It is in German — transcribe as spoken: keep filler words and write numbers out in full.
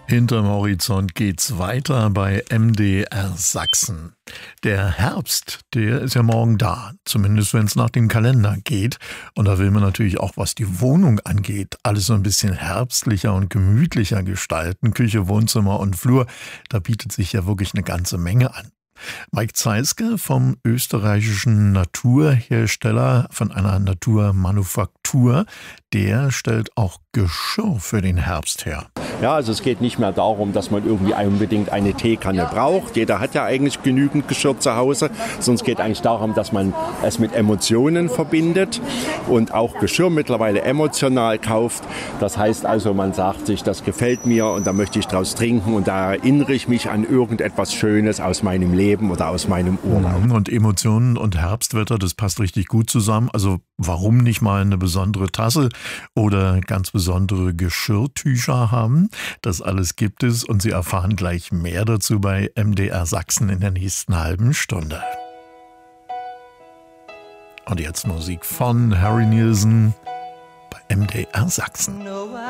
Hinterm Horizont geht's weiter bei M D R Sachsen. Der Herbst, der ist ja morgen da, zumindest wenn es nach dem Kalender geht. Und da will man natürlich auch, was die Wohnung angeht, alles so ein bisschen herbstlicher und gemütlicher gestalten. Küche, Wohnzimmer und Flur, da bietet sich ja wirklich eine ganze Menge an. Mike Zeiske vom österreichischen Naturhersteller, von einer Naturmanufaktur, der stellt auch Geschirr für den Herbst her. Ja, also es geht nicht mehr darum, dass man irgendwie unbedingt eine Teekanne braucht. Jeder hat ja eigentlich genügend Geschirr zu Hause. Sondern es geht eigentlich darum, dass man es mit Emotionen verbindet und auch Geschirr mittlerweile emotional kauft. Das heißt also, man sagt sich, das gefällt mir und da möchte ich draus trinken und da erinnere ich mich an irgendetwas Schönes aus meinem Leben oder aus meinem Urlaub. Und Emotionen und Herbstwetter, das passt richtig gut zusammen. Also warum nicht mal eine besondere Tasse oder ganz besondere Geschirrtücher haben? Das alles gibt es und Sie erfahren gleich mehr dazu bei M D R Sachsen in der nächsten halben Stunde. Und jetzt Musik von Harry Nilsson bei M D R Sachsen.